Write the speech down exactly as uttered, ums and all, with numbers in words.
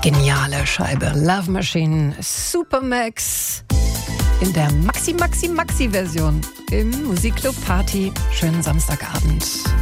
Geniale Scheibe. Love Machine Supermax in der Maxi Maxi Maxi Version im Musikclub Party. Schönen Samstagabend.